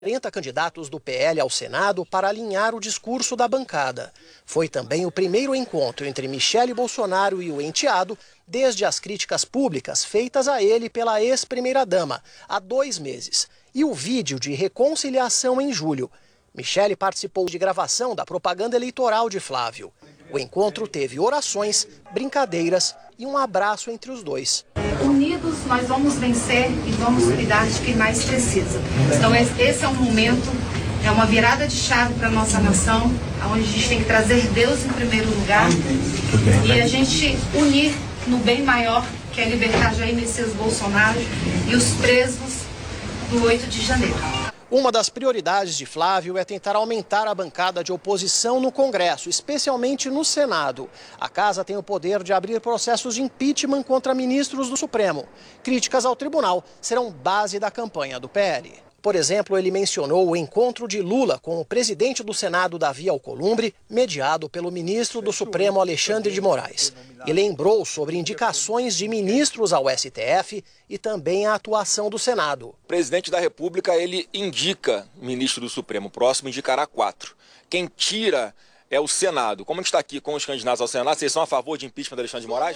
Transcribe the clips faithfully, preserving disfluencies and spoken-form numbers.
quarenta candidatos do P L ao Senado para alinhar o discurso da bancada. Foi também o primeiro encontro entre Michele Bolsonaro e o enteado desde as críticas públicas feitas a ele pela ex-primeira-dama há dois meses e o vídeo de reconciliação em julho. Michele participou de gravação da propaganda eleitoral de Flávio. O encontro teve orações, brincadeiras e um abraço entre os dois. Unidos nós vamos vencer e vamos cuidar de quem mais precisa. Então esse é um momento, é uma virada de chave para a nossa nação, onde a gente tem que trazer Deus em primeiro lugar e a gente unir no bem maior, que é libertar Jair Messias Bolsonaro e os presos do oito de janeiro. Uma das prioridades de Flávio é tentar aumentar a bancada de oposição no Congresso, especialmente no Senado. A casa tem o poder de abrir processos de impeachment contra ministros do Supremo. Críticas ao tribunal serão base da campanha do P L. Por exemplo, ele mencionou o encontro de Lula com o presidente do Senado, Davi Alcolumbre, mediado pelo ministro do Supremo, Alexandre de Moraes. E lembrou sobre indicações de ministros ao S T F e também a atuação do Senado. O presidente da República, ele indica ministro do Supremo, o próximo indicará quatro. Quem tira é o Senado. Como a gente está aqui com os candidatos ao Senado, vocês são a favor de impeachment do Alexandre de Moraes?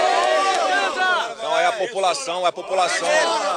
Não, é a população, é a população.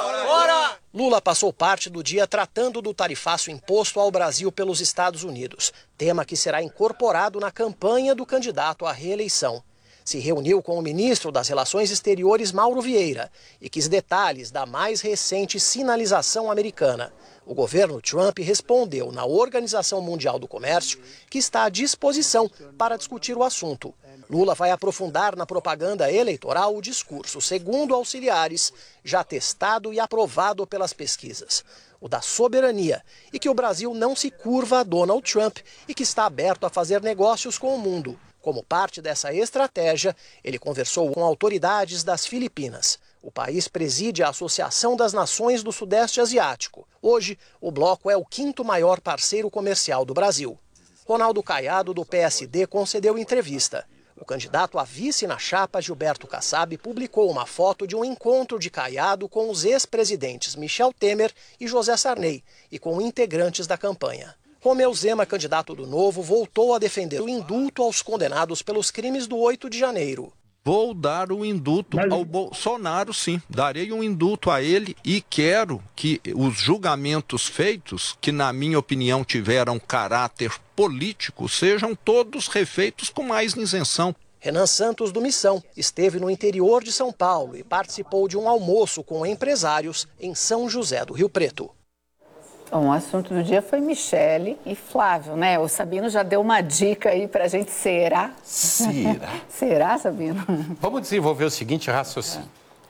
Lula passou parte do dia tratando do tarifaço imposto ao Brasil pelos Estados Unidos, tema que será incorporado na campanha do candidato à reeleição. Se reuniu com o ministro das Relações Exteriores, Mauro Vieira, e quis detalhes da mais recente sinalização americana. O governo Trump respondeu na Organização Mundial do Comércio que está à disposição para discutir o assunto. Lula vai aprofundar na propaganda eleitoral o discurso, segundo auxiliares, já testado e aprovado pelas pesquisas. O da soberania e que o Brasil não se curva a Donald Trump e que está aberto a fazer negócios com o mundo. Como parte dessa estratégia, ele conversou com autoridades das Filipinas. O país preside a Associação das Nações do Sudeste Asiático. Hoje, o bloco é o quinto maior parceiro comercial do Brasil. Ronaldo Caiado, do P S D, concedeu entrevista. O candidato a vice na chapa, Gilberto Kassab, publicou uma foto de um encontro de Caiado com os ex-presidentes Michel Temer e José Sarney e com integrantes da campanha. Romeu Zema, candidato do Novo, voltou a defender o indulto aos condenados pelos crimes do oito de janeiro. Vou dar o indulto ao Bolsonaro, sim. Darei um indulto a ele e quero que os julgamentos feitos, que na minha opinião tiveram caráter político, sejam todos refeitos com mais isenção. Renan Santos, do Missão, esteve no interior de São Paulo e participou de um almoço com empresários em São José do Rio Preto. Bom, o assunto do dia foi Michele e Flávio, né? O Sabino já deu uma dica aí pra gente. Será? Será? Será, Sabino? Vamos desenvolver o seguinte raciocínio.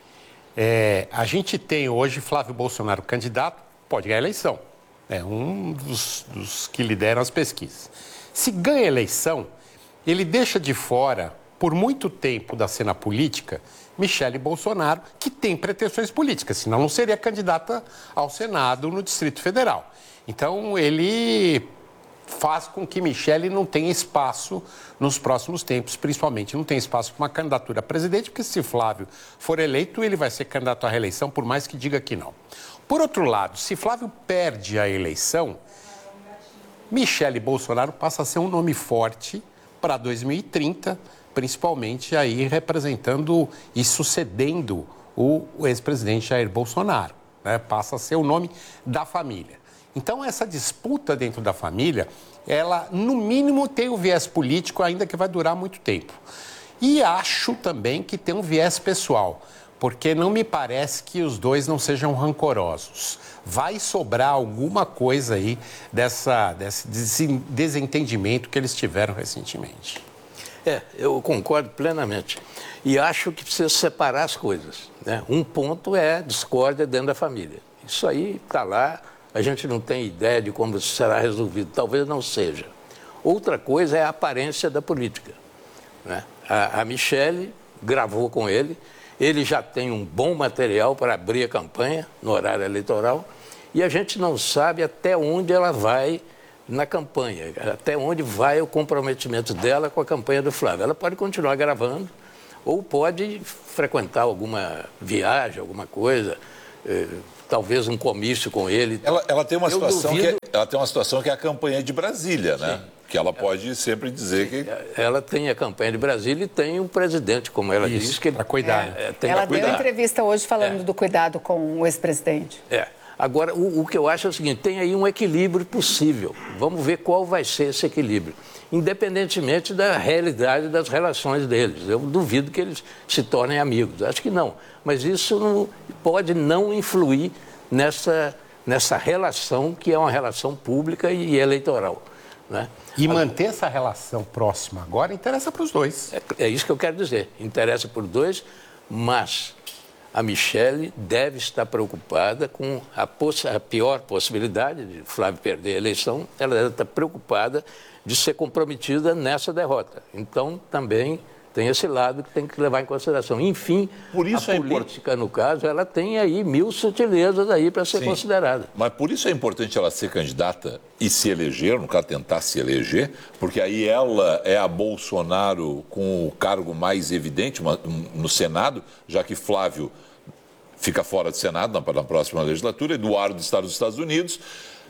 É, a gente tem hoje Flávio Bolsonaro candidato, pode ganhar a eleição. É um dos, dos que lideram as pesquisas. Se ganha a eleição, ele deixa de fora, por muito tempo da cena política, Michele Bolsonaro, que tem pretensões políticas, senão não seria candidata ao Senado no Distrito Federal. Então, ele faz com que Michele não tenha espaço nos próximos tempos, principalmente não tem espaço para uma candidatura a presidente, porque se Flávio for eleito, ele vai ser candidato à reeleição, por mais que diga que não. Por outro lado, se Flávio perde a eleição, Michele Bolsonaro passa a ser um nome forte para dois mil e trinta, principalmente aí representando e sucedendo o ex-presidente Jair Bolsonaro, né? Passa a ser o nome da família. Então, essa disputa dentro da família, ela, no mínimo, tem um viés político, ainda que vai durar muito tempo. E acho também que tem um viés pessoal, porque não me parece que os dois não sejam rancorosos. Vai sobrar alguma coisa aí dessa, desse desentendimento que eles tiveram recentemente. É, eu concordo plenamente. E acho que precisa separar as coisas, né? Um ponto é a discórdia dentro da família. Isso aí está lá, a gente não tem ideia de como isso será resolvido, talvez não seja. Outra coisa é a aparência da política, né? A, a Michele gravou com ele, ele já tem um bom material para abrir a campanha no horário eleitoral e a gente não sabe até onde ela vai na campanha, até onde vai o comprometimento dela com a campanha do Flávio. Ela pode continuar gravando ou pode frequentar alguma viagem, alguma coisa, talvez um comício com ele. Ela, ela, tem, uma Eu situação duvido... que é, ela tem uma situação que é a campanha de Brasília, né? Sim. Que ela pode sempre dizer que... Ela tem a campanha de Brasília e tem um presidente, como ela Isso, diz, que ele... Para cuidar. É, é, ela deu uma entrevista hoje falando é. do cuidado com o ex-presidente. É. Agora, o, o que eu acho é o seguinte, tem aí um equilíbrio possível. Vamos ver qual vai ser esse equilíbrio. Independentemente da realidade das relações deles. Eu duvido que eles se tornem amigos. Acho que não. Mas isso não, pode não influir nessa, nessa relação, que é uma relação pública e eleitoral. Né? E manter essa relação próxima agora interessa para os dois. É, é isso que eu quero dizer. Interessa para os dois, mas a Michele deve estar preocupada com a, poss- a pior possibilidade de Flávio perder a eleição. Ela deve estar preocupada de ser comprometida nessa derrota. Então, também tem esse lado que tem que levar em consideração. Enfim, por isso a é política, import... no caso, ela tem aí mil sutilezas aí para ser Sim. considerada. Mas por isso é importante ela ser candidata e se eleger, no caso, tentar se eleger, porque aí ela é a Bolsonaro com o cargo mais evidente uma, no Senado, já que Flávio fica fora do Senado na, na próxima legislatura, Eduardo está nos Estados Unidos,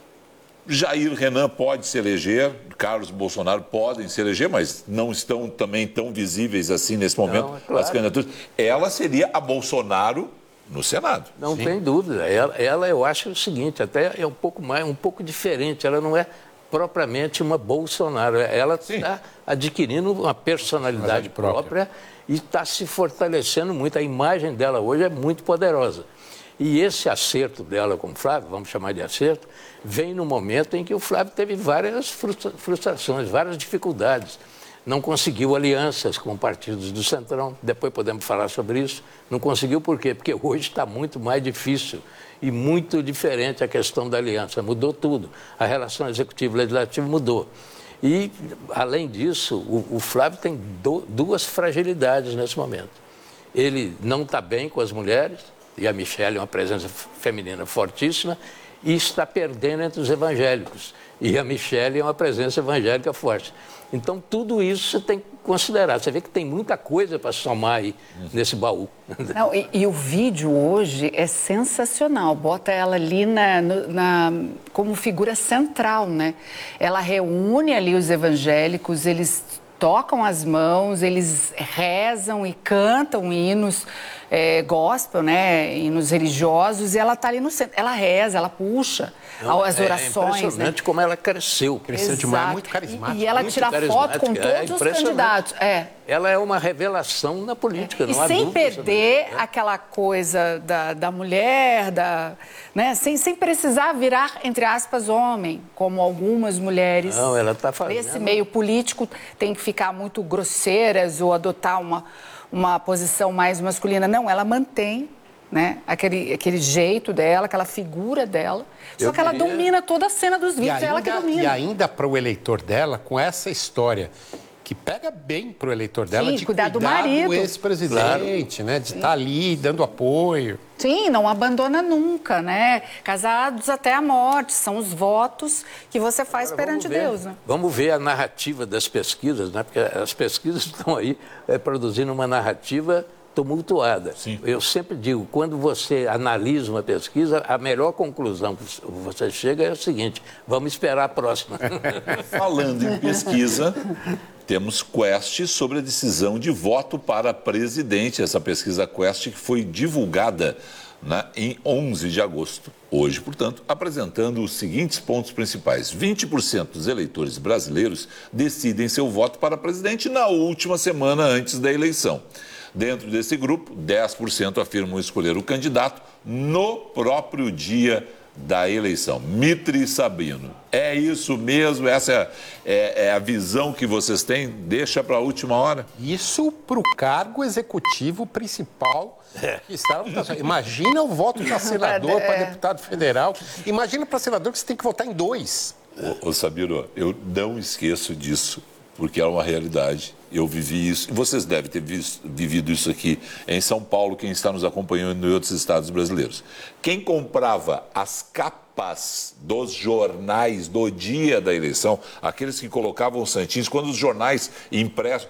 Jair Renan pode se eleger, Carlos Bolsonaro podem se eleger, mas não estão também tão visíveis assim nesse momento não, é claro. as candidaturas. Ela seria a Bolsonaro no Senado. Não Sim. tem dúvida. Ela, ela, eu acho o seguinte, até é um pouco mais, um pouco diferente. Ela não é propriamente uma Bolsonaro. Ela está adquirindo uma personalidade própria. própria e está se fortalecendo muito. A imagem dela hoje é muito poderosa. E esse acerto dela com o Flávio, vamos chamar de acerto, vem no momento em que o Flávio teve várias frustrações, várias dificuldades. Não conseguiu alianças com partidos do Centrão, depois podemos falar sobre isso. Não conseguiu por quê? Porque hoje está muito mais difícil e muito diferente a questão da aliança. Mudou tudo. A relação executivo-legislativo mudou. E, além disso, o, o Flávio tem do, duas fragilidades nesse momento. Ele não está bem com as mulheres, e a Michele é uma presença feminina fortíssima, e está perdendo entre os evangélicos. E a Michele é uma presença evangélica forte. Então, tudo isso você tem que considerar. Você vê que tem muita coisa para somar aí nesse baú. Não, e, e o vídeo hoje é sensacional. Bota ela ali na, na, como figura central, né? Ela reúne ali os evangélicos, eles tocam as mãos, eles rezam e cantam hinos é, gospel, né, hinos religiosos, e ela está ali no centro. Ela reza, ela puxa Não, as orações. É impressionante, né? Como ela cresceu. Cresceu Exato. demais, muito carismática. E, e ela muito tira foto com é todos os candidatos. É. Ela é uma revelação na política, é. não E há sem dúvida perder sobre... aquela coisa da, da mulher, da, né? sem, sem precisar virar, entre aspas, homem, como algumas mulheres. Não, ela está fazendo. Nesse meio político tem que ficar muito grosseiras ou adotar uma, uma posição mais masculina. Não, ela mantém, né, aquele, aquele jeito dela, aquela figura dela. Só Eu que ela queria... domina toda a cena dos vídeos, ainda, é ela que domina. E ainda para o eleitor dela, com essa história que pega bem para o eleitor dela, Sim, de cuidar cuidar do marido. do ex-presidente, claro. né, de estar tá ali dando apoio. Sim, não abandona nunca, né? Casados até a morte, são os votos que você faz Agora, perante Deus, né? Vamos ver a narrativa das pesquisas, né? Porque as pesquisas estão aí é, produzindo uma narrativa tumultuada. Sim. Eu sempre digo, quando você analisa uma pesquisa, a melhor conclusão que você chega é o seguinte: vamos esperar a próxima. Falando em pesquisa, temos Quest sobre a decisão de voto para presidente. Essa pesquisa Quest que foi divulgada né, em onze de agosto. Hoje, portanto, apresentando os seguintes pontos principais. vinte por cento dos eleitores brasileiros decidem seu voto para presidente na última semana antes da eleição. Dentro desse grupo, dez por cento afirmam escolher o candidato no próprio dia da eleição. Mitre Sabino, é isso mesmo? Essa é, é, é a visão que vocês têm? Deixa para a última hora? Isso para o cargo executivo principal que está... Imagina o voto para senador, para deputado federal. Imagina para senador que você tem que votar em dois. Ô, ô Sabino, eu não esqueço disso, porque é uma realidade. Eu vivi isso, e vocês devem ter visto, vivido isso aqui em São Paulo, quem está nos acompanhando em outros estados brasileiros. Quem comprava as capas dos jornais do dia da eleição, aqueles que colocavam santins, quando os jornais impressos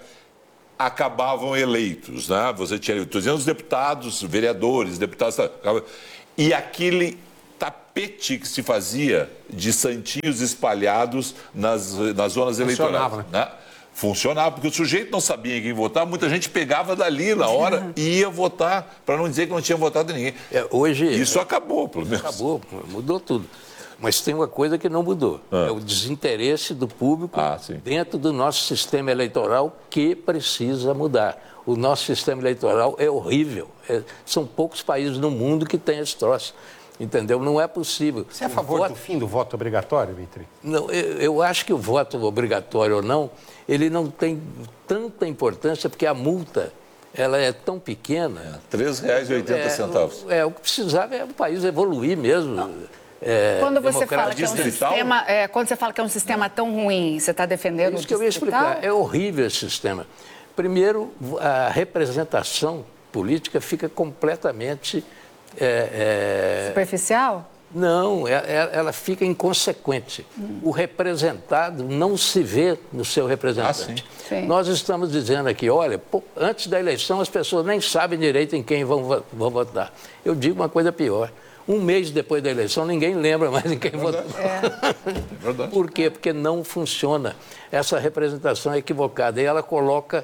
acabavam eleitos, né? Você tinha, estou dizendo, os deputados, vereadores, deputados... e aquele tapete que se fazia de santinhos espalhados nas, nas zonas eleitorais. Funcionava, né? Né? Funcionava, porque o sujeito não sabia em quem votar, muita gente pegava dali na hora e ia votar, para não dizer que não tinha votado em ninguém. É, hoje, Isso acabou, pelo menos. Acabou, mudou tudo. Mas tem uma coisa que não mudou, Ah. é o desinteresse do público Ah, sim. dentro do nosso sistema eleitoral que precisa mudar. O nosso sistema eleitoral é horrível. É, são poucos países no mundo que têm esse troço. Entendeu? Não é possível. Você é a favor voto... do fim do voto obrigatório, Vitri? Não, eu, eu acho que o voto obrigatório ou não, ele não tem tanta importância porque a multa ela é tão pequena. três reais e oitenta centavos. É, o que precisava é o país evoluir mesmo. É, quando você fala que é um distrital? sistema, é, quando você fala que é um sistema tão ruim, você está defendendo É isso o que eu ia distrital? explicar. É horrível esse sistema. Primeiro, a representação política fica completamente... É, é... Superficial? Não, é, é, ela fica inconsequente. Hum. O representado não se vê no seu representante. Ah, sim. Sim. Nós estamos dizendo aqui, olha, pô, antes da eleição as pessoas nem sabem direito em quem vão, vão votar. Eu digo uma coisa pior. Um mês depois da eleição, ninguém lembra mais em quem votou. É. É verdade. Por quê? Porque não funciona. Essa representação é equivocada. E ela coloca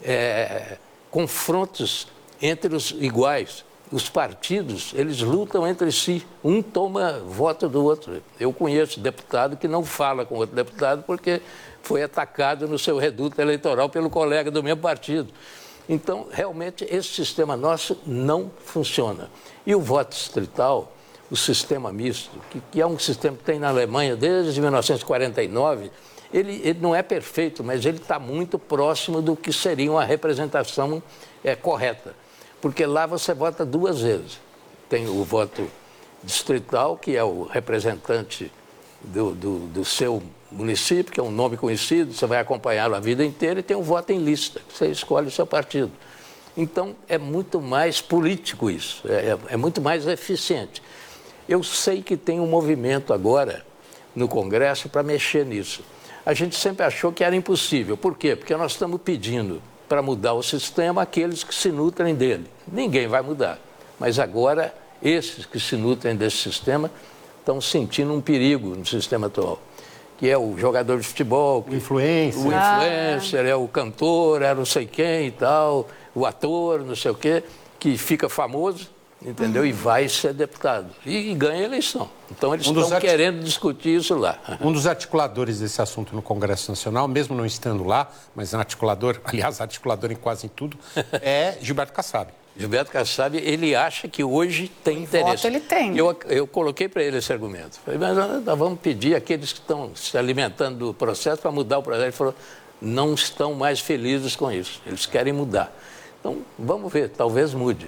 é, confrontos entre os iguais. Os partidos, eles lutam entre si. Um toma voto do outro. Eu conheço deputado que não fala com outro deputado porque foi atacado no seu reduto eleitoral pelo colega do mesmo partido. Então, realmente, esse sistema nosso não funciona. E o voto distrital, o sistema misto, que, que é um sistema que tem na Alemanha desde mil novecentos e quarenta e nove, ele, ele não é perfeito, mas ele está muito próximo do que seria uma representação é, correta. Porque lá você vota duas vezes. Tem o voto distrital, que é o representante do, do, do seu município, que é um nome conhecido, você vai acompanhá-lo a vida inteira, e tem o voto em lista, que você escolhe o seu partido. Então, é muito mais político isso, é, é muito mais eficiente. Eu sei que tem um movimento agora no Congresso para mexer nisso. A gente sempre achou que era impossível. Por quê? Porque nós estamos pedindo para mudar o sistema aqueles que se nutrem dele. Ninguém vai mudar. Mas agora, esses que se nutrem desse sistema estão sentindo um perigo no sistema atual, que é o jogador de futebol, O influencer. o influencer, é o cantor, é não sei quem e tal, o ator, não sei o quê, que fica famoso, entendeu? E vai ser deputado. E, e ganha a eleição. Então, eles Um dos estão arti- querendo discutir isso lá. Um dos articuladores desse assunto no Congresso Nacional, mesmo não estando lá, mas um articulador, aliás, articulador em quase tudo, é Gilberto Kassab. Gilberto Kassab, ele acha que hoje tem interesse. voto ele tem. Eu, eu coloquei para ele esse argumento. Falei, mas nós vamos pedir àqueles que estão se alimentando do processo para mudar o processo. Ele falou, não estão mais felizes com isso. Eles querem mudar. Então, vamos ver, talvez mude.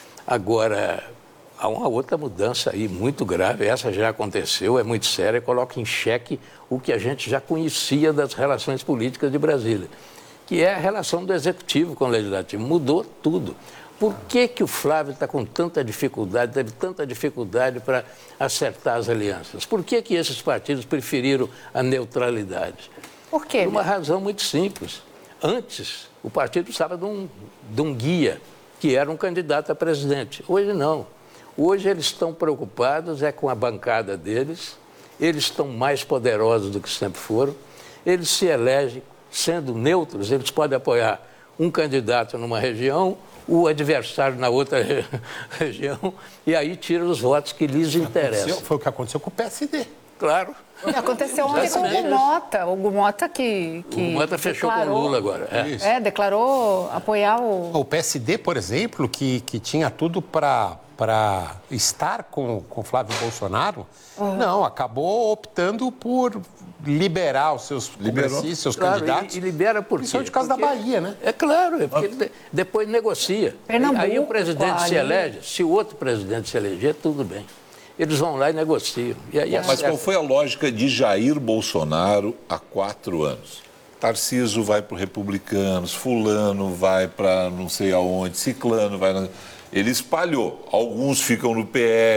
Agora, há uma outra mudança aí muito grave, essa já aconteceu, é muito séria, coloca em xeque o que a gente já conhecia das relações políticas de Brasília, que é a relação do Executivo com o Legislativo. Mudou tudo. Por que que o Flávio está com tanta dificuldade, teve tanta dificuldade para acertar as alianças? Por que que esses partidos preferiram a neutralidade? Por quê? Por uma razão muito simples. Antes, o partido precisava de um, de um guia, que era um candidato a presidente. Hoje não. Hoje eles estão preocupados é com a bancada deles, eles estão mais poderosos do que sempre foram, eles se elegem sendo neutros, eles podem apoiar um candidato numa região, o adversário na outra região, e aí tiram os votos que lhes interessam. Foi o que aconteceu com o P S D. Claro. Aconteceu ontem com o Hugo Mota. O Hugo Mota que, que O Mota fechou declarou, com o Lula agora. É. É, declarou apoiar o... O P S D, por exemplo, que, que tinha tudo para para estar com, com Flávio Bolsonaro, uhum. não, acabou optando por liberar os seus congressistas, seus claro, candidatos. E, e libera por quê? Principalmente de casa da Bahia, né? É claro, é porque ele depois negocia. Pernambuco, aí o presidente se ali. elege, se o outro presidente se eleger, tudo bem. Eles vão lá e negociam. E aí Mas acerta. qual foi a lógica de Jair Bolsonaro há quatro anos? Tarcísio vai para os republicanos, fulano vai para não sei aonde, ciclano vai... Na... Ele espalhou. Alguns ficam no P L,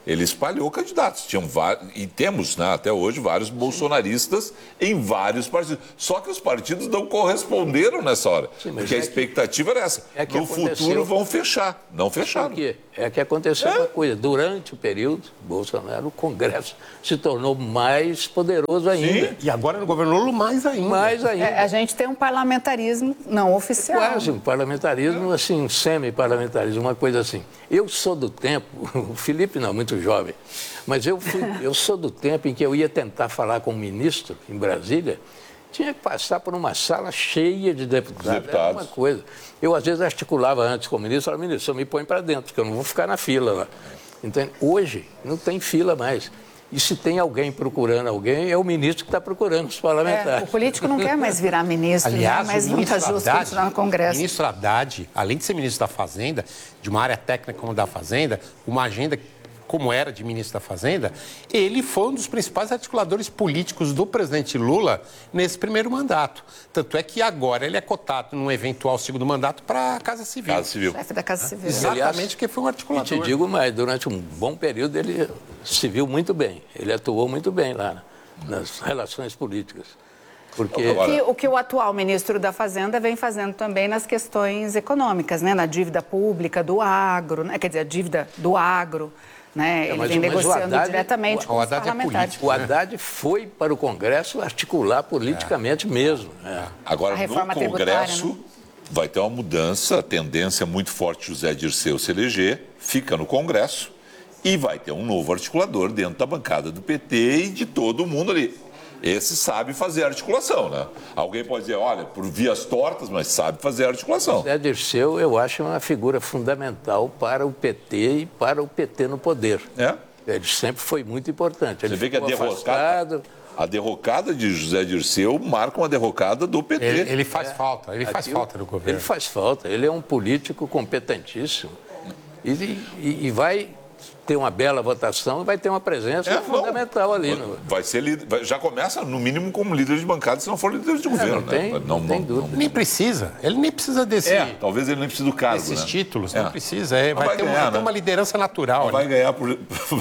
ele espalhou candidatos. Tinham vários, e temos, né, até hoje, vários bolsonaristas em vários partidos. Só que os partidos não corresponderam nessa hora. Sim, porque é a expectativa que, era essa. É que no futuro vão fechar. Não fecharam. Por quê? É que aconteceu é. uma coisa. Durante o período Bolsonaro, o Congresso se tornou mais poderoso ainda. Sim. E agora no governo Lula mais ainda. Mais ainda. É, a gente tem um parlamentarismo não oficial. Quase um parlamentarismo, assim, um semi-parlamentarismo, uma coisa assim. Eu sou do tempo, o Felipe não, muito jovem, mas eu, fui, eu sou do tempo em que eu ia tentar falar com um ministro em Brasília, tinha que passar por uma sala cheia de deputados. deputados. Era uma coisa. Eu, às vezes, articulava antes com o ministro, falava, ministro, me põe para dentro, porque eu não vou ficar na fila lá. Então, hoje, não tem fila mais. E se tem alguém procurando alguém, é o ministro que está procurando os parlamentares. É, o político não quer mais virar ministro, aliás, né? Mas não está justo continuar no Congresso. O ministro Haddad, além de ser ministro da Fazenda, de uma área técnica como a da Fazenda, uma agenda como era de ministro da Fazenda, ele foi um dos principais articuladores políticos do presidente Lula nesse primeiro mandato. Tanto é que agora ele é cotado num eventual segundo mandato para a Casa Civil. Casa Civil. Chefe da Casa Civil. Exatamente, porque foi um articulador. E te digo mais, durante um bom período ele se viu muito bem, ele atuou muito bem lá nas relações políticas. Porque... O, que, o que o atual ministro da Fazenda vem fazendo também nas questões econômicas, né? Na dívida pública do agro, né? Quer dizer, a dívida do agro. Né? Ele mas, vem mas negociando Haddad, diretamente o, com o os Haddad parlamentares. É o Haddad foi para o Congresso articular politicamente é. mesmo. É. Agora, no Congresso, né? vai ter uma mudança, a tendência muito forte, José Dirceu se eleger, fica no Congresso e vai ter um novo articulador dentro da bancada do P T e de todo mundo ali. Esse sabe fazer articulação, né? Alguém pode dizer, olha, por vias tortas, mas sabe fazer articulação. José Dirceu, eu acho uma figura fundamental para o P T e para o P T no poder. É? Ele sempre foi muito importante. Ele Você vê que a derrocada, a derrocada de José Dirceu marca uma derrocada do P T. Ele, ele faz é. falta, ele faz Aquilo, falta no governo. Ele faz falta, ele é um político competentíssimo e, e, e vai... ter uma bela votação e vai ter uma presença é, fundamental não, ali. No... Vai ser líder, já começa, no mínimo, como líder de bancada, se não for líder de governo. É, não tem, né? não, não tem não, dúvida. Não, nem precisa. Ele nem precisa desse... É, talvez ele nem precise do cargo. Esses né? títulos, é. não precisa. É, não vai, vai, ter, ganhar, uma, vai né? ter uma liderança natural. Não né? vai ganhar por...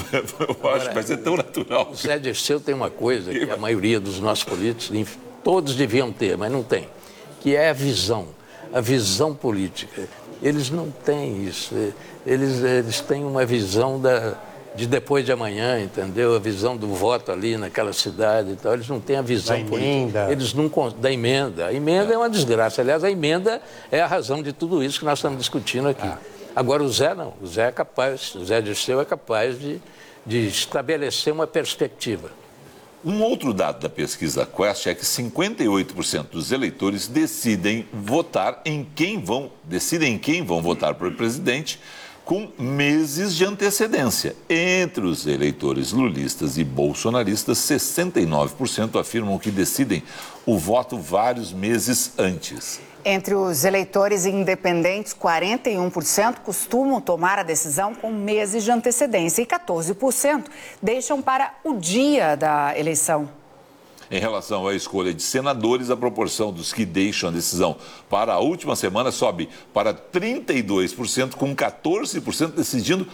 Eu acho que vai ser tão natural. O Zé Dirceu tem uma coisa que a maioria dos nossos políticos, todos deviam ter, mas não tem, que é a visão, a visão política. Eles não têm isso. Eles, eles têm uma visão da... de depois de amanhã, entendeu? A visão do voto ali naquela cidade e tal. Eles não têm a visão da política. Emenda. Eles não da emenda. A emenda é. é uma desgraça. Aliás, a emenda é a razão de tudo isso que nós estamos discutindo aqui. Ah. Agora, o Zé não. O Zé é capaz, o Zé Dirceu é capaz de, de estabelecer uma perspectiva. Um outro dado da pesquisa Quest é que cinquenta e oito por cento dos eleitores decidem votar em quem vão, decidem em quem vão votar por presidente com meses de antecedência. Entre os eleitores lulistas e bolsonaristas, sessenta e nove por cento afirmam que decidem o voto vários meses antes. Entre os eleitores independentes, quarenta e um por cento costumam tomar a decisão com meses de antecedência e quatorze por cento deixam para o dia da eleição. Em relação à escolha de senadores, a proporção dos que deixam a decisão para a última semana sobe para trinta e dois por cento, com quatorze por cento decidindo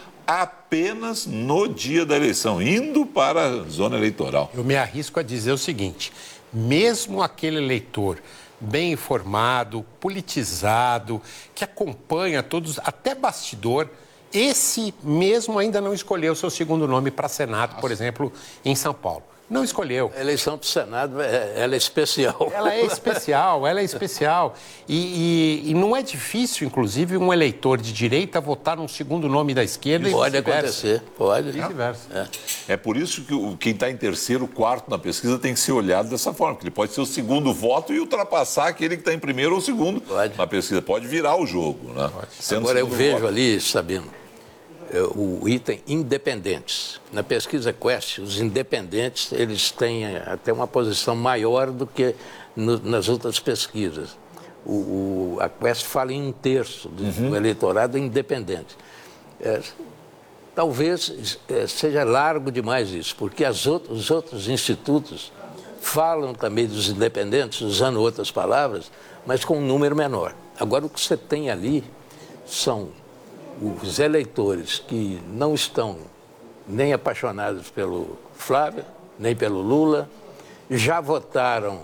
apenas no dia da eleição, indo para a zona eleitoral. Eu me arrisco a dizer o seguinte, mesmo aquele eleitor bem informado, politizado, que acompanha todos, até bastidor, esse mesmo ainda não escolheu o seu segundo nome para Senado, por exemplo, em São Paulo. Não escolheu. A eleição para o Senado, ela é especial. Ela é especial, ela é especial. E, e, e não é difícil, inclusive, um eleitor de direita votar num segundo nome da esquerda. Pode acontecer, pode. Vice-versa. É. é por isso que o, quem está em terceiro, quarto na pesquisa tem que ser olhado dessa forma, porque ele pode ser o segundo voto e ultrapassar aquele que está em primeiro ou segundo pode. na pesquisa. Pode virar o jogo, né? Agora eu vejo voto. ali, Sabino, o item independentes. Na pesquisa Quest, os independentes eles têm até uma posição maior do que no, nas outras pesquisas. O, o, a Quest fala em um terço do, uhum. do eleitorado independente. É, talvez é, seja largo demais isso, porque as outros, os outros institutos falam também dos independentes, usando outras palavras, mas com um número menor. Agora, o que você tem ali são os eleitores que não estão nem apaixonados pelo Flávio, nem pelo Lula. Já votaram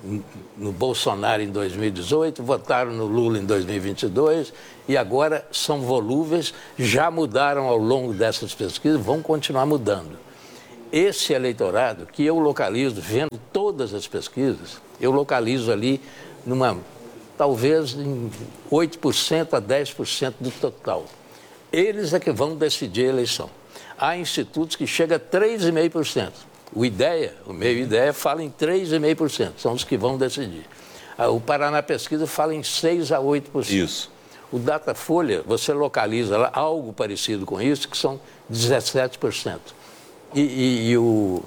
no Bolsonaro em dois mil e dezoito, votaram no Lula em dois mil e vinte e dois e agora são volúveis, já mudaram ao longo dessas pesquisas, vão continuar mudando. Esse eleitorado que eu localizo, vendo todas as pesquisas, eu localizo ali numa, talvez em oito por cento a dez por cento do total. Eles é que vão decidir a eleição. Há institutos que chegam a três vírgula cinco por cento. O IDEA, o meio IDEA, fala em três vírgula cinco por cento, são os que vão decidir. O Paraná Pesquisa fala em seis a oito por cento. Isso. O Datafolha, você localiza lá algo parecido com isso, que são dezessete por cento. E, e, e o,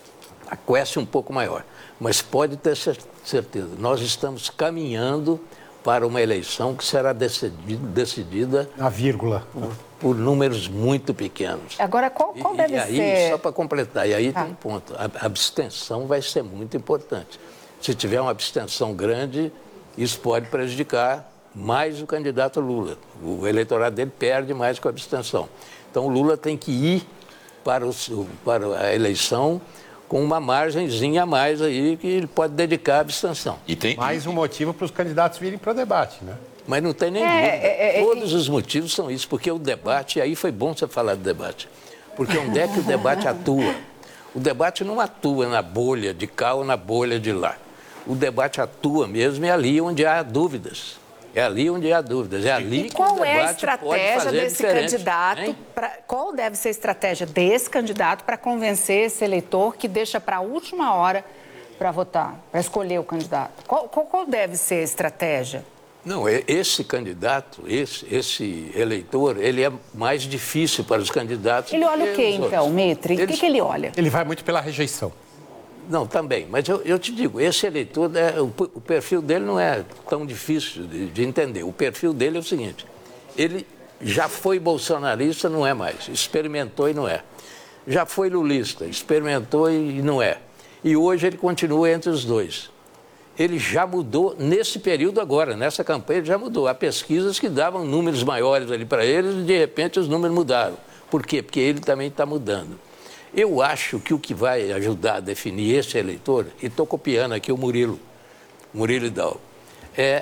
a Quest um pouco maior. Mas pode ter certeza, nós estamos caminhando para uma eleição que será decidida, decidida a vírgula. Por, por números muito pequenos. Agora, qual, qual e, deve e aí, ser... Só para completar, e aí ah. tem um ponto, a, a abstenção vai ser muito importante. Se tiver uma abstenção grande, isso pode prejudicar mais o candidato Lula. O eleitorado dele perde mais com a abstenção. Então, o Lula tem que ir para, o, para a eleição com uma margenzinha a mais aí que ele pode dedicar à abstenção. E tem mais um motivo para os candidatos virem para o debate, né? Mas não tem nem é, dúvida. É, é, Todos os motivos são isso, porque o debate, e aí foi bom você falar do debate, porque onde é que o debate atua? O debate não atua na bolha de cá ou na bolha de lá. O debate atua mesmo é ali onde há dúvidas. É ali onde há dúvidas. É ali e que qual o debate é a estratégia desse candidato? Pra, qual deve ser a estratégia desse candidato para convencer esse eleitor que deixa para a última hora para votar, para escolher o candidato? Qual, qual, qual deve ser a estratégia? Não, esse candidato, esse, esse eleitor, ele é mais difícil para os candidatos. Ele olha o quê, então, Mitre? O que, que ele olha? Ele vai muito pela rejeição. Não, também. Mas eu, eu te digo, esse eleitor, é, o, o perfil dele não é tão difícil de, de entender. O perfil dele é o seguinte, ele já foi bolsonarista, não é mais. Experimentou e não é. Já foi lulista, experimentou e não é. E hoje ele continua entre os dois. Ele já mudou nesse período agora, nessa campanha ele já mudou. Há pesquisas que davam números maiores ali para eles e de repente os números mudaram. Por quê? Porque ele também está mudando. Eu acho que o que vai ajudar a definir esse eleitor, e estou copiando aqui o Murilo, Murilo Hidalgo, é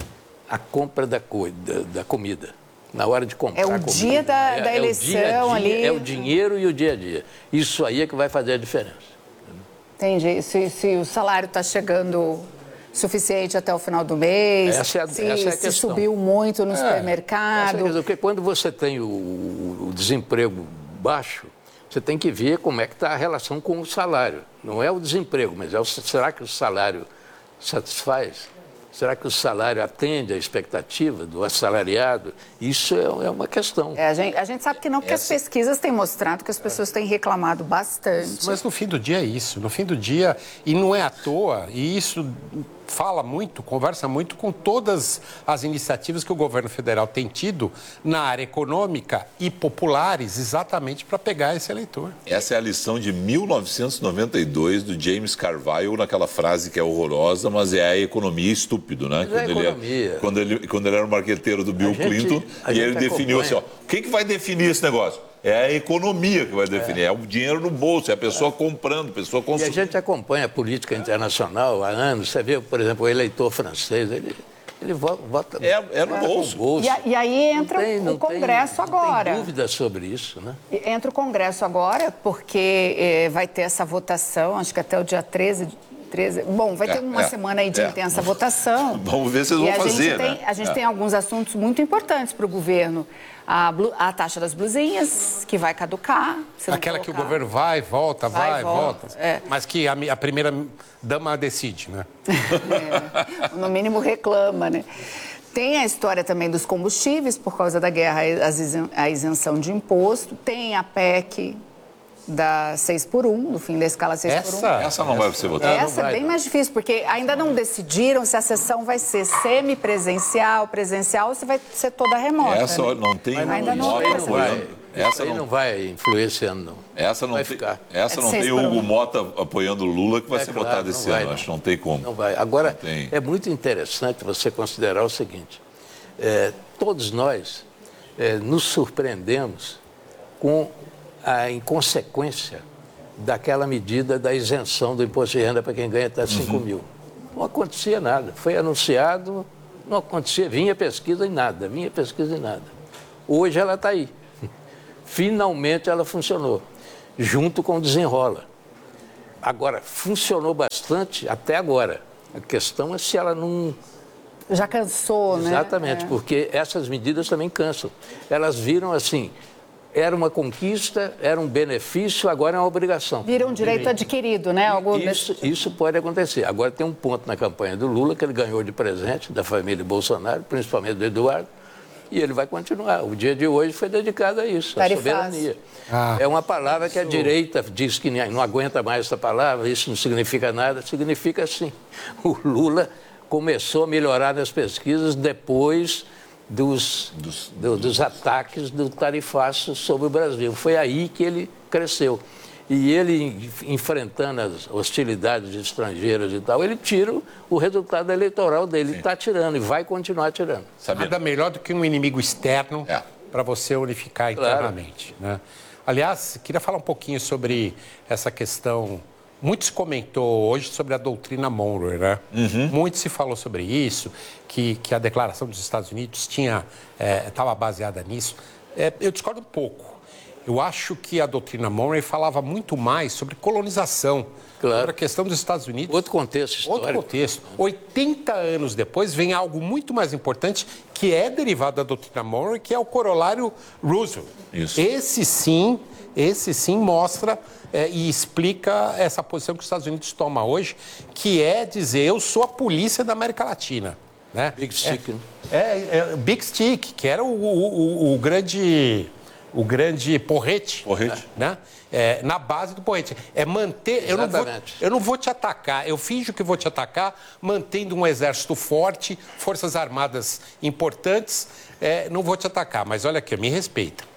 a compra da, co da, da comida. Na hora de comprar É o comida, dia da, é, da é eleição o dia a dia, ali. É o dinheiro e o dia a dia. Isso aí é que vai fazer a diferença. Entendi. Se, se o salário está chegando suficiente até o final do mês, essa é a, se, essa é a se questão. subiu muito no é, supermercado. Essa é a questão, porque quando você tem o, o desemprego baixo, você tem que ver como é que está a relação com o salário. Não é o desemprego, mas é o, será que o salário satisfaz? Será que o salário atende à expectativa do assalariado? Isso é, é uma questão. É, a, gente, a gente sabe que não, porque Essa... as pesquisas têm mostrado que as pessoas têm reclamado bastante. Mas no fim do dia é isso. No fim do dia, e não é à toa, e isso fala muito, conversa muito com todas as iniciativas que o governo federal tem tido na área econômica e populares, exatamente para pegar esse eleitor. Essa é a lição de mil novecentos e noventa e dois do James Carville, naquela frase que é horrorosa, mas é a economia estúpido, né? Mas quando, é ele economia. É, quando, ele, quando ele era o marqueteiro do Bill gente, Clinton, e ele definiu assim, ó, quem que vai definir esse negócio? É a economia que vai definir, é, é o dinheiro no bolso, é a pessoa é. comprando, a pessoa consumindo. E a gente acompanha a política internacional há anos. Você vê, por exemplo, o eleitor francês, ele, ele vota... É, é no bolso. bolso. E, e aí entra tem, o Congresso tem, agora. Não tem dúvida sobre isso, né? Entra o Congresso agora, porque eh, vai ter essa votação, acho que até o dia treze... treze Bom, vai ter uma é, semana aí de é. intensa votação. Vamos ver se vocês e vão a fazer, gente né? Tem, a gente é. tem alguns assuntos muito importantes para o governo. A, blu, a taxa das blusinhas, que vai caducar. Aquela que o governo vai, volta, vai, vai volta. volta. É. Mas que a, a primeira dama decide, né? É, no mínimo reclama, né? Tem a história também dos combustíveis, por causa da guerra, a isenção de imposto. Tem a P E C da seis por um, do fim da escala seis por um. Essa, essa não vai ser votada? Essa é bem mais difícil, porque ainda não decidiram se a sessão vai ser semipresencial, presencial ou se vai ser toda remota. Essa né? não tem ainda um não Mota apoiando. Essa não, não vai influenciando, não. Essa não vai tem, ficar. Essa é não tem o Hugo Mota apoiando o Lula que vai é ser claro, votado esse vai, ano. não. Acho que não tem como. Não vai. Agora, não é muito interessante você considerar o seguinte. É, todos nós é, nos surpreendemos com a inconsequência daquela medida da isenção do imposto de renda para quem ganha até cinco uhum. mil. Não acontecia nada. Foi anunciado, não acontecia, vinha pesquisa e nada, vinha pesquisa e nada. Hoje ela está aí. Finalmente ela funcionou, junto com o Desenrola. Agora, funcionou bastante até agora. A questão é se ela não... Já cansou, né? Exatamente, é. porque essas medidas também cansam. Elas viram assim, era uma conquista, era um benefício, agora é uma obrigação. Vira um direito adquirido, né? Algo isso, desse... isso pode acontecer. Agora tem um ponto na campanha do Lula que ele ganhou de presente da família Bolsonaro, principalmente do Eduardo, e ele vai continuar. O dia de hoje foi dedicado a isso, a soberania. Ah, é uma palavra que a direita diz que não aguenta mais essa palavra, isso não significa nada, significa sim. O Lula começou a melhorar nas pesquisas depois dos, dos, do, dos ataques do tarifaço sobre o Brasil. Foi aí que ele cresceu. E ele, enfrentando as hostilidades estrangeiras e tal, ele tira o resultado eleitoral dele. Ele está tirando e vai continuar tirando. Nada melhor do que um inimigo externo é. para você unificar internamente. Claro. Né? Aliás, queria falar um pouquinho sobre essa questão. Muito se comentou hoje sobre a doutrina Monroe, né? Uhum. Muito se falou sobre isso, que, que a declaração dos Estados Unidos tinha, estava é, baseada nisso. É, eu discordo um pouco. Eu acho que a doutrina Monroe falava muito mais sobre colonização, claro. sobre a questão dos Estados Unidos. Outro contexto histórico. Outro contexto. oitenta anos depois vem algo muito mais importante que é derivado da doutrina Monroe, que é o corolário Roosevelt. Isso. Esse sim, esse sim mostra... É, e explica essa posição que os Estados Unidos tomam hoje, que é dizer, eu sou a polícia da América Latina. Né? Big Stick. É, é, é Big Stick, que era o, o, o, o grande... O grande porrete, porrete. Né? É, na base do porrete. É manter... Eu não, vou, eu não vou te atacar, eu finjo que vou te atacar, mantendo um exército forte, forças armadas importantes, é, não vou te atacar, mas olha aqui, me respeita.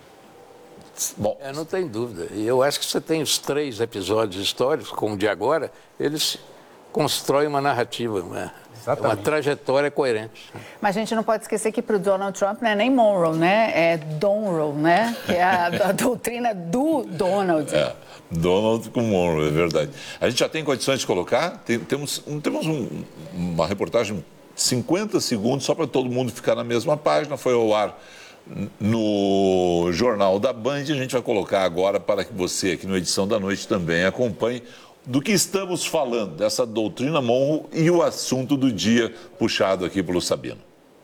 Bom. É, não tem dúvida. E eu acho que você tem os três episódios históricos, como o de agora, eles constroem uma narrativa, né? Uma trajetória coerente. Mas a gente não pode esquecer que para o Donald Trump não é nem Monroe, né? É Donroe, né? Que é a, a doutrina do Donald. É, Donald com Monroe, é verdade. A gente já tem condições de colocar? Tem, temos temos um, uma reportagem de cinquenta segundos só para todo mundo ficar na mesma página. Foi ao ar no Jornal da Band. A gente vai colocar agora para que você aqui no Edição da Noite também acompanhe do que estamos falando, dessa doutrina Monroe e o assunto do dia puxado aqui pelo Sabino.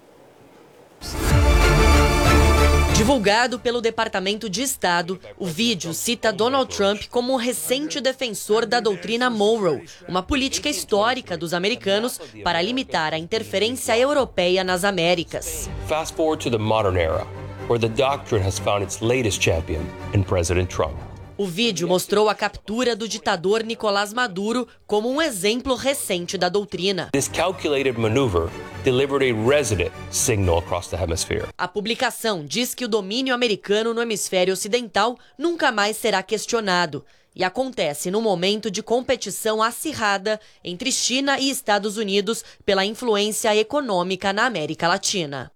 Divulgado pelo Departamento de Estado, o vídeo cita Donald Trump como um recente defensor da doutrina Monroe, uma política histórica dos americanos para limitar a interferência europeia nas Américas. Fast forward to the modern era, where the doctrine has found its latest champion in President Trump. O vídeo mostrou a captura do ditador Nicolás Maduro como um exemplo recente da doutrina. This calculated maneuver delivered a resonant signal across the hemisphere. A publicação diz que o domínio americano no hemisfério ocidental nunca mais será questionado e acontece num momento de competição acirrada entre China e Estados Unidos pela influência econômica na América Latina.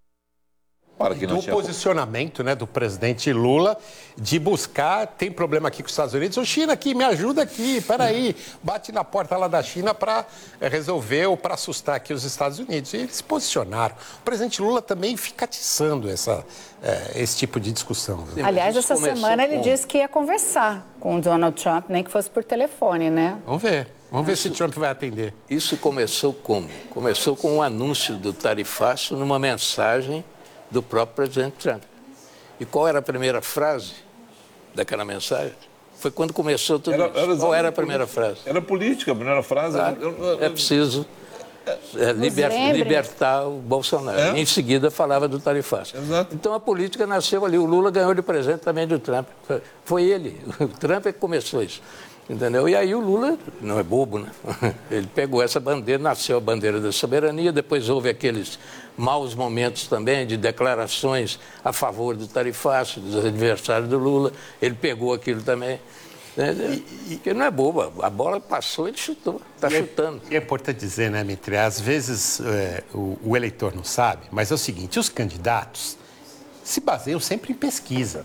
Do posicionamento, né, do presidente Lula de buscar, tem problema aqui com os Estados Unidos, o China aqui, me ajuda aqui, peraí, bate na porta lá da China para resolver ou para assustar aqui os Estados Unidos. E eles se posicionaram. O presidente Lula também fica atiçando essa, é, esse tipo de discussão. Viu? Aliás, essa semana ele disse que ia conversar com o Donald Trump, nem que fosse por telefone, né? Vamos ver. Vamos ver isso, se Trump vai atender. Isso começou como? Começou com um anúncio do tarifaço numa mensagem do próprio presidente Trump. E qual era a primeira frase daquela mensagem? Foi quando começou tudo era, isso. Era qual era a primeira frase? Era política, a primeira frase. Claro, eu, eu, eu, é preciso é, liber, libertar o Bolsonaro. É? Em seguida falava do tarifaço. Exato. Então a política nasceu ali. O Lula ganhou de presente também do Trump. Foi ele. O Trump é que começou isso. Entendeu? E aí o Lula, não é bobo, né? Ele pegou essa bandeira, nasceu a bandeira da soberania, depois houve aqueles maus momentos também de declarações a favor do tarifaço, dos adversários do Lula. Ele pegou aquilo também. Né? Porque não é bobo, a bola passou, ele chutou, está chutando. É, é importante dizer, né, Mitre? Às vezes é, o, o eleitor não sabe, mas é o seguinte, os candidatos se baseiam sempre em pesquisa.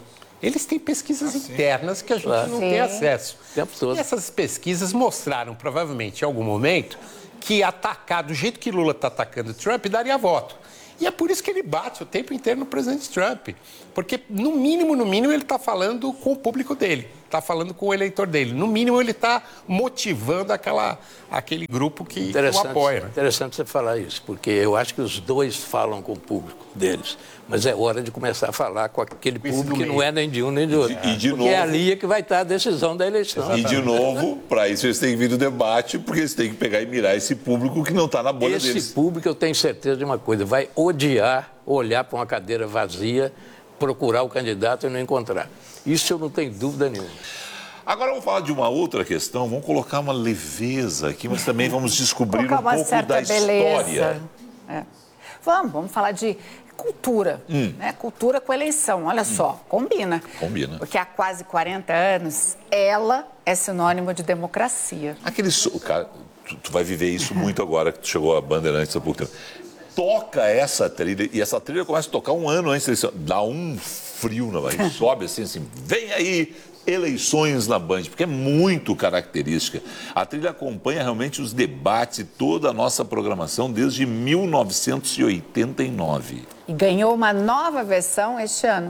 eles têm pesquisas ah, internas que a gente claro. não sim. tem acesso. O tempo todo. E essas pesquisas mostraram, provavelmente, em algum momento, que atacar do jeito que Lula está atacando Trump daria voto. E é por isso que ele bate o tempo inteiro no presidente Trump. Porque, no mínimo, no mínimo, ele está falando com o público dele. Está falando com o eleitor dele. No mínimo, ele está motivando aquela, aquele grupo que o apoia. Né? Interessante você falar isso, porque eu acho que os dois falam com o público deles. Mas é hora de começar a falar com aquele público que não é nem de um nem de outro. E, e de porque novo, é ali que vai estar a decisão da eleição. E, de novo, para isso eles têm que vir no debate, porque eles têm que pegar e mirar esse público que não está na bolha esse deles. Esse público, eu tenho certeza de uma coisa, vai odiar olhar para uma cadeira vazia, procurar o candidato e não encontrar. Isso eu não tenho dúvida nenhuma. Agora vamos falar de uma outra questão, vamos colocar uma leveza aqui, mas também vamos descobrir um pouco da beleza. história. É. Vamos, vamos falar de cultura, hum. né? Cultura com eleição, olha hum. só, combina. Combina. Porque há quase quarenta anos, ela é sinônimo de democracia. Aquele so... Cara, tu, tu vai viver isso muito agora que tu chegou a Bandeirantes há pouco tempo. Toca essa trilha, e essa trilha começa a tocar um ano antes da eleição. Dá um frio na barriga, sobe assim, assim, vem aí, eleições na Band, porque é muito característica. A trilha acompanha realmente os debates e toda a nossa programação desde mil novecentos e oitenta e nove. E ganhou uma nova versão este ano.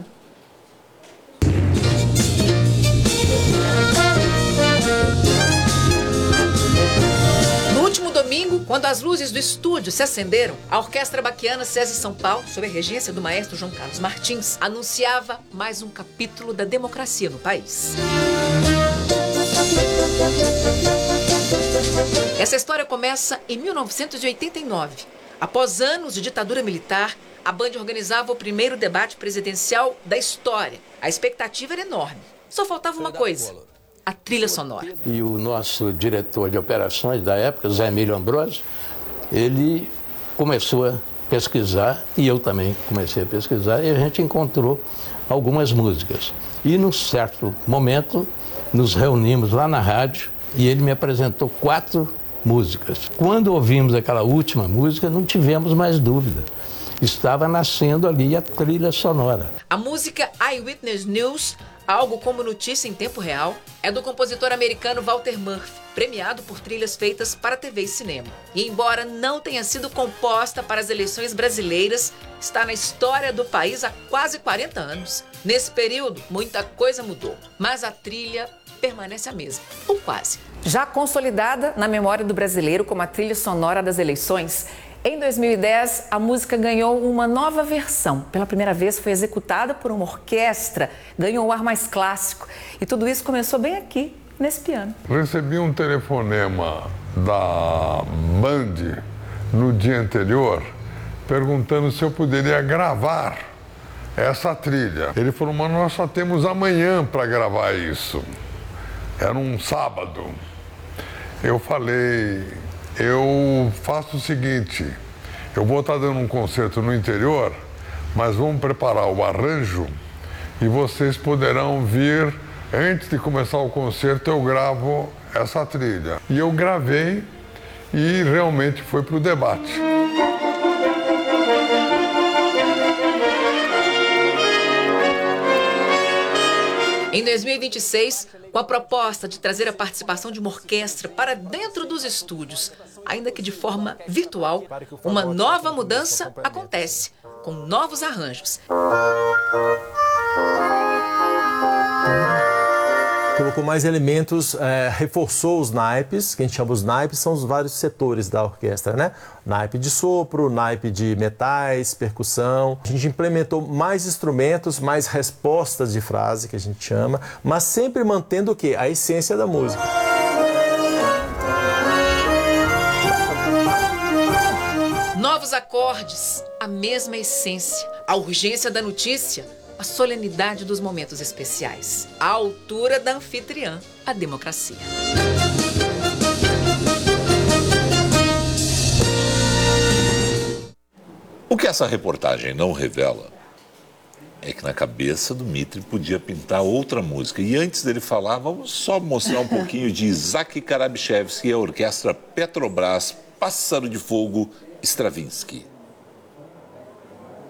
Domingo, quando as luzes do estúdio se acenderam, a Orquestra Baquiana SESI São Paulo, sob a regência do maestro João Carlos Martins, anunciava mais um capítulo da democracia no país. Essa história começa em mil novecentos e oitenta e nove. Após anos de ditadura militar, a Band organizava o primeiro debate presidencial da história. A expectativa era enorme. Só faltava uma coisa: a trilha sonora. E o nosso diretor de operações da época, Zé Emílio Ambrosio, ele começou a pesquisar, e eu também comecei a pesquisar, e a gente encontrou algumas músicas. E num certo momento, nos reunimos lá na rádio, e ele me apresentou quatro músicas. Quando ouvimos aquela última música, não tivemos mais dúvida. Estava nascendo ali a trilha sonora. A música Eyewitness News, algo como notícia em tempo real, é do compositor americano Walter Murphy, premiado por trilhas feitas para T V e cinema. E embora não tenha sido composta para as eleições brasileiras, está na história do país há quase quarenta anos. Nesse período, muita coisa mudou, mas a trilha permanece a mesma, ou quase. Já consolidada na memória do brasileiro como a trilha sonora das eleições, em dois mil e dez, a música ganhou uma nova versão. Pela primeira vez foi executada por uma orquestra, ganhou um ar mais clássico. E tudo isso começou bem aqui, nesse piano. Recebi um telefonema da Band no dia anterior, perguntando se eu poderia gravar essa trilha. Ele falou, mas nós só temos amanhã para gravar isso. Era um sábado. Eu falei... Eu faço o seguinte, eu vou estar dando um concerto no interior, mas vamos preparar o arranjo e vocês poderão vir, antes de começar o concerto, eu gravo essa trilha. E eu gravei e realmente foi para o debate. Em dois mil e vinte e seis, com a proposta de trazer a participação de uma orquestra para dentro dos estúdios, ainda que de forma virtual, uma nova mudança acontece, com novos arranjos. Colocou mais elementos, é, reforçou os naipes, que a gente chama os naipes, são os vários setores da orquestra, né? Naipe de sopro, naipe de metais, percussão. A gente implementou mais instrumentos, mais respostas de frase, que a gente chama, mas sempre mantendo o quê? A essência da música. Novos acordes, a mesma essência, a urgência da notícia, a solenidade dos momentos especiais, a altura da anfitriã, a democracia. O que essa reportagem não revela é que na cabeça do Mitre podia pintar outra música. E antes dele falar, vamos só mostrar um pouquinho de Isaac Karabichevsky e a orquestra Petrobras Pássaro de Fogo Stravinsky.